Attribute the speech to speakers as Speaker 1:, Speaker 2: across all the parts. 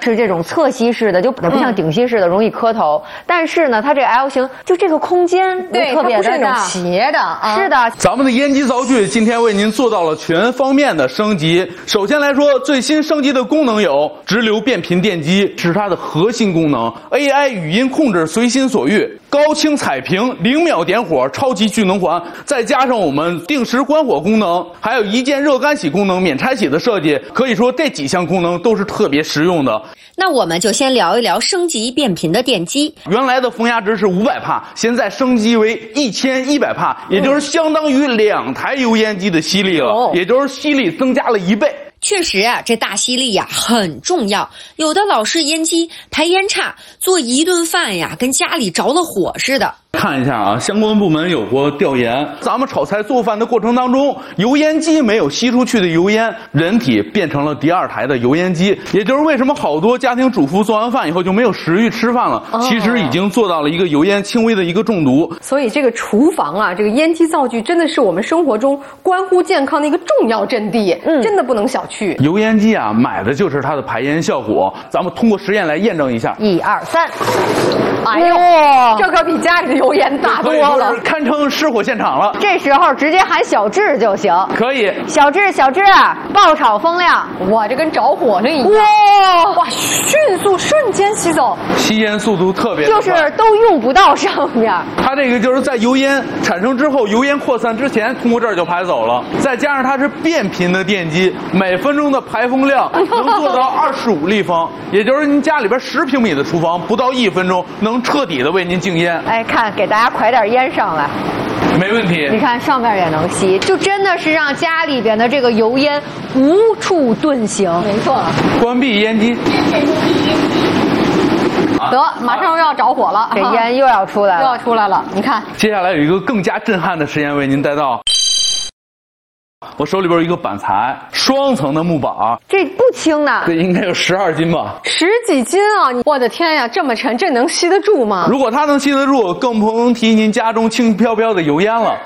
Speaker 1: 是这种侧吸式的，就不像顶吸式的容易磕头。但是呢，它这个 L 型就这个空间
Speaker 2: 对，
Speaker 1: 特别的大，
Speaker 2: 它不是那种斜的啊。
Speaker 1: 是的，
Speaker 3: 咱们的烟机灶具今天为您做到了全方面的升级。首先来说，最新升级的功能有直流变频电机，是它的核心功能 ，AI 语音控制随心所欲，高清彩屏，0秒点火，超级聚能环，再加上我们定时关火功能，还有一键热干洗功能，免拆洗的设计，可以说这几项功能都是特别实用的。
Speaker 4: 那我们就先聊一聊升级变频的电机。
Speaker 3: 原来的风压值是500帕，现在升级为1100帕，也就是相当于2台油烟机的吸力了，也就是吸力增加了1倍。
Speaker 4: 确实啊，这大吸力呀很重要。有的老式烟机排烟差，做一顿饭呀跟家里着了火似的。
Speaker 3: 看一下啊，相关部门有过调研，咱们炒菜做饭的过程当中，油烟机没有吸出去的油烟，人体变成了第2台的油烟机，也就是为什么好多家庭主妇做完饭以后就没有食欲吃饭了，其实已经做到了一个油烟轻微的一个中毒。
Speaker 2: 所以这个厨房啊，这个烟机灶具真的是我们生活中关乎健康的一个重要阵地，真的不能小觑。
Speaker 3: 油烟机啊，买的就是它的排烟效果，咱们通过实验来验证一下。
Speaker 1: 1、2、3，
Speaker 2: 哎呦，这可比家里的油烟大多了，
Speaker 3: 堪称失火现场了。
Speaker 1: 这时候直接喊小智就行。
Speaker 3: 可以，
Speaker 1: 小智，爆炒风量，
Speaker 2: 哇，这跟着火了一样。哇，迅速瞬间吸走，
Speaker 3: 吸烟速度特别快，
Speaker 1: 就是都用不到上面。
Speaker 3: 它这个就是在油烟产生之后，油烟扩散之前，通过这儿就排走了。再加上它是变频的电机，每分钟的排风量能做到25立方，也就是您家里边10平米的厨房，不到1分钟能彻底的为您净烟。
Speaker 1: 哎，看，给大家快点烟上来。
Speaker 3: 没问题，
Speaker 1: 你看上面也能吸，就真的是让家里边的这个油烟无处遁形。
Speaker 2: 没错。
Speaker 3: 关闭烟机。
Speaker 2: 得，马上又要着火了，
Speaker 1: 这烟又要出来了，
Speaker 2: 又要出来了。你看，
Speaker 3: 接下来有一个更加震撼的实验为您带到。我手里边有一个板材，双层的木板，
Speaker 1: 这不轻呢，
Speaker 3: 这应该有12斤吧
Speaker 2: ，10几斤啊！我的天呀，这么沉，这能吸得住吗？
Speaker 3: 如果它能吸得住，更不能提您家中轻飘飘的油烟了，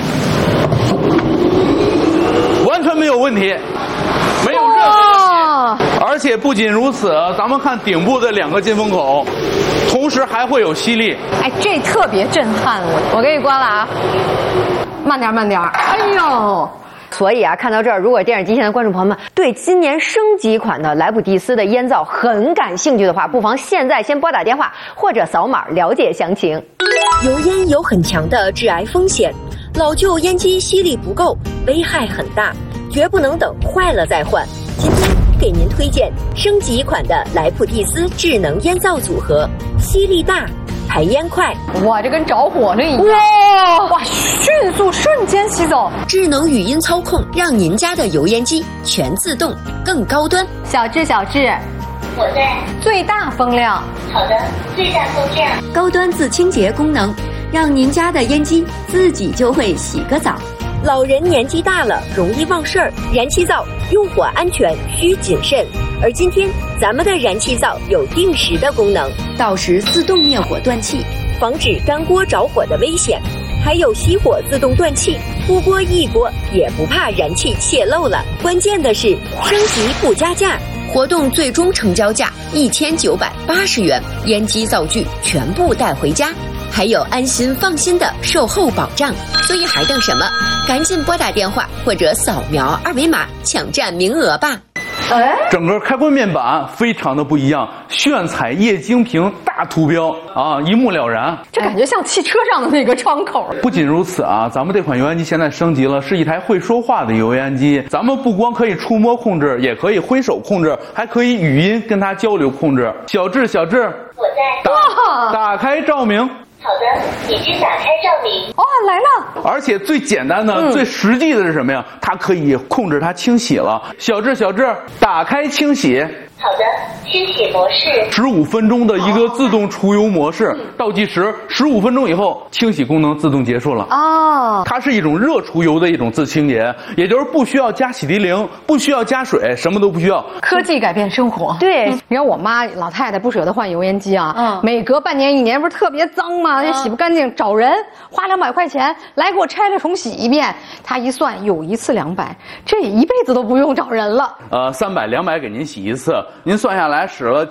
Speaker 3: 完全没有问题，没有任何。而且不仅如此，咱们看顶部的2个进风口，同时还会有吸力。
Speaker 2: 哎，这特别震撼了。
Speaker 1: 我给你关了啊，
Speaker 2: 慢点，慢点。哎呦！
Speaker 1: 所以啊，看到这儿，如果电视机前的观众朋友们对今年升级款的莱普蒂斯的烟灶很感兴趣的话，不妨现在先拨打电话或者扫码了解详情。
Speaker 4: 油烟有很强的致癌风险，老旧烟机吸力不够，危害很大，绝不能等坏了再换。今天给您推荐升级款的莱普蒂斯智能烟灶组合，吸力大，排烟快，
Speaker 2: 哇，这跟着火了一样。哇，迅速瞬间吸走。
Speaker 4: 智能语音操控，让您家的油烟机全自动，更高端。
Speaker 2: 小智，
Speaker 5: 我在。
Speaker 2: 最大风量。
Speaker 5: 好的，最大风量。
Speaker 4: 高端自清洁功能，让您家的烟机自己就会洗个澡。老人年纪大了，容易忘事儿，燃气灶用火安全需谨慎。而今天咱们的燃气灶有定时的功能，到时自动灭火断气，防止干锅着火的危险。还有熄火自动断气，出锅一锅也不怕燃气泄漏了。关键的是升级不加价，活动最终成交价1980元，烟机灶具全部带回家，还有安心放心的售后保障。所以还等什么？赶紧拨打电话或者扫描2维码抢占名额吧。
Speaker 3: 整个开关面板非常的不一样，炫彩液晶屏大图标啊，一目了然。
Speaker 2: 这感觉像汽车上的那个窗口。
Speaker 3: 不仅如此啊，咱们这款油烟机现在升级了，是一台会说话的油烟机。咱们不光可以触摸控制，也可以挥手控制，还可以语音跟它交流控制。小智，
Speaker 5: 我在。
Speaker 3: 打开照明。
Speaker 5: 好的，已经打开照明。
Speaker 2: 哦，来了！
Speaker 3: 而且最简单的、最实际的是什么呀？它可以控制它清洗了。小智，打开清洗。
Speaker 5: 好的，清洗模式。
Speaker 3: 15分钟的一个自动除油模式，倒计时15分钟以后，清洗功能自动结束了。它是一种热除油的一种自清洁，也就是不需要加洗涤灵，不需要加水，什么都不需要。
Speaker 2: 科技改变生活。
Speaker 1: 对，
Speaker 2: 你看我妈老太太不舍得换油烟机啊，每隔半年1年不是特别脏吗？也洗不干净，找人花200块钱来给我拆了重洗一遍。她一算，有一次200，这一辈子都不用找人了。
Speaker 3: 300、200给您洗一次，您算下来使了